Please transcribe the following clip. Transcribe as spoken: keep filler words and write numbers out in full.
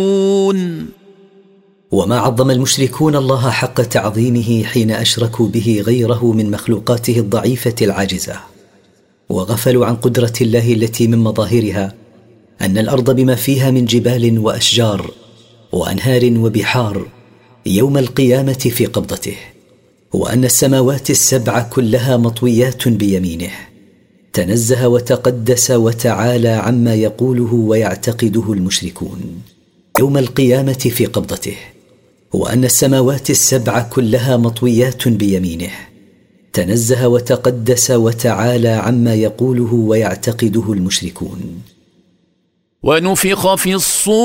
وما عظم المشركون الله حق تعظيمه حين أشركوا به غيره من مخلوقاته الضعيفة العاجزة، وغفلوا عن قدرة الله التي من مظاهرها أن الأرض بما فيها من جبال وأشجار وأنهار وبحار يوم القيامة في قبضته، وأن السماوات السبع كلها مطويات بيمينه، تنزه وتقدس وتعالى عما يقوله ويعتقده المشركون يوم القيامة في قبضته، وأن السماوات السبع كلها مطويات بيمينه، تنزه وتقدس وتعالى عما يقوله ويعتقده المشركون. ونفخ في الصور